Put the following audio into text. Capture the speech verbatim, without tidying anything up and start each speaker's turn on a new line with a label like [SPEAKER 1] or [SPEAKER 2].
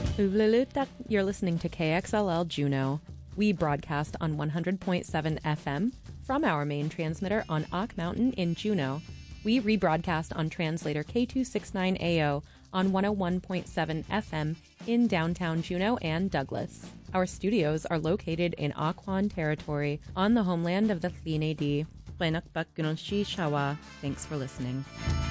[SPEAKER 1] Uvlulutak, you're listening to K X L L Juneau. We broadcast on one hundred point seven F M from our main transmitter on Ock Mountain in Juneau. We rebroadcast on translator K two sixty-nine A O on one oh one point seven F M in downtown Juneau and Douglas. Our studios are located in Occoquan territory on the homeland of the Tl'in Di. Thanks for listening.